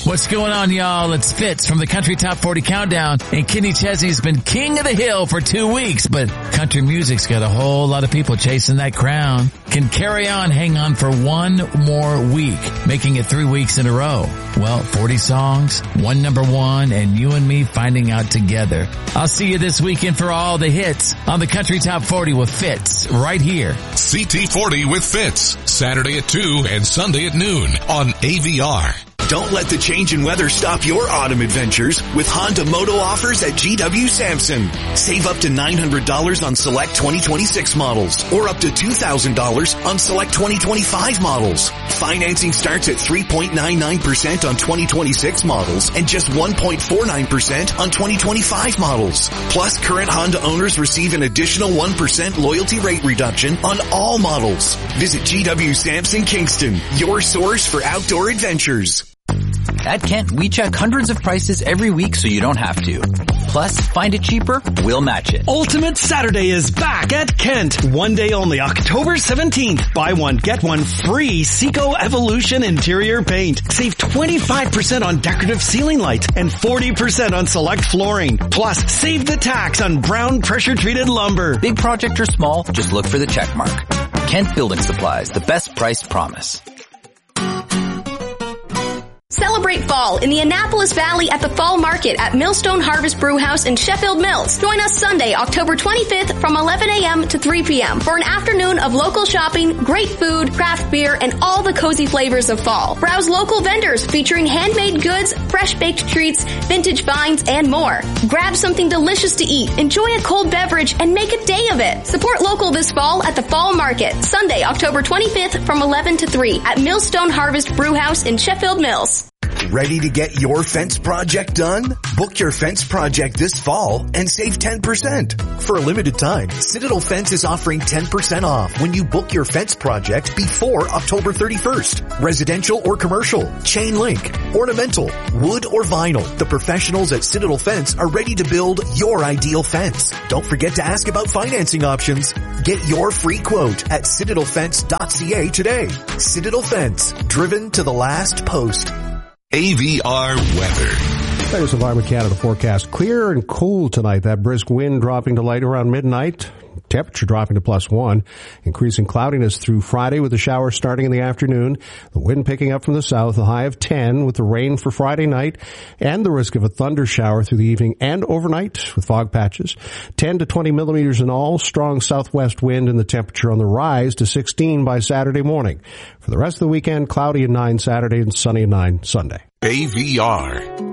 What's going on, y'all? It's Fitz from the Country Top 40 Countdown, and Kenny Chesney's been king of the hill for 2 weeks, but country music's got a whole lot of people chasing that crown. Can Carry On hang on for one more week, making it 3 weeks in a row? Well, 40 songs, one number one, and you and me finding out together. I'll see you this weekend for all the hits on the Country Top 40 with Fitz, right here. CT40 with Fitz, Saturday at 2 and Sunday at noon on AVR. Don't let the change in weather stop your autumn adventures with Honda Moto offers at GW Sampson. Save up to $900 on select 2026 models or up to $2,000 on select 2025 models. Financing starts at 3.99% on 2026 models and just 1.49% on 2025 models. Plus, current Honda owners receive an additional 1% loyalty rate reduction on all models. Visit GW Sampson Kingston, your source for outdoor adventures. At Kent, we check hundreds of prices every week so you don't have to. Plus, find it cheaper, we'll match it. Ultimate Saturday is back at Kent. One day only, October 17th. Buy one, get one free Seco Evolution interior paint. Save 25% on decorative ceiling lights and 40% on select flooring. Plus, save the tax on brown pressure-treated lumber. Big project or small, just look for the check mark. Kent Building Supplies, the best price promise. Celebrate fall in the Annapolis Valley at the Fall Market at Millstone Harvest Brewhouse in Sheffield Mills. Join us Sunday, October 25th from 11 a.m. to 3 p.m. for an afternoon of local shopping, great food, craft beer, and all the cozy flavors of fall. Browse local vendors featuring handmade goods, fresh baked treats, vintage finds, and more. Grab something delicious to eat, enjoy a cold beverage, and make a day of it. Support local this fall at the Fall Market, Sunday, October 25th from 11 to 3 at Millstone Harvest Brewhouse in Sheffield Mills. Ready to get your fence project done? Book your fence project this fall and save 10%. For a limited time, Citadel Fence is offering 10% off when you book your fence project before October 31st. Residential or commercial, chain link, ornamental, wood or vinyl. The professionals at Citadel Fence are ready to build your ideal fence. Don't forget to ask about financing options. Get your free quote at citadelfence.ca today. Citadel Fence, driven to the last post. AVR weather. There's Environment Canada forecast. Clear and cool tonight. That brisk wind dropping to light around midnight. Temperature dropping to +1. Increasing cloudiness through Friday with the showers starting in the afternoon. The wind picking up from the south, a high of 10 with the rain for Friday night and the risk of a thunder shower through the evening and overnight with fog patches. 10 to 20 millimeters in all. Strong southwest wind and the temperature on the rise to 16 by Saturday morning. For the rest of the weekend, cloudy at 9 Saturday and sunny at 9 Sunday. AVR.